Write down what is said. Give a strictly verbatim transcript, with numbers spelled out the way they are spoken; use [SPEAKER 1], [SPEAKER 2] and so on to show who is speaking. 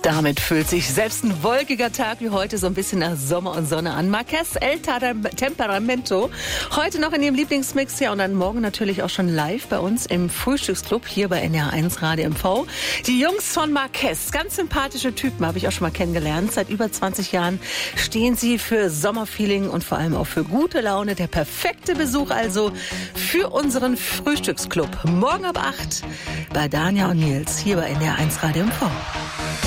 [SPEAKER 1] Damit fühlt sich selbst ein wolkiger Tag wie heute so ein bisschen nach Sommer und Sonne an. Marquez El Temperamento. Heute noch in Ihrem Lieblingsmix, ja, und dann morgen natürlich auch schon live bei uns im Frühstücksclub hier bei N D R eins Radio M V. Die Jungs von Marquez, ganz sympathische Typen, habe ich auch schon mal kennengelernt. Seit über zwanzig Jahren stehen sie für Sommerfeeling und vor allem auch für gute Laune. Der perfekte Besuch also für unseren Frühstücksclub. Morgen ab acht bei Dania und Nils hier bei N D R eins Radio M V.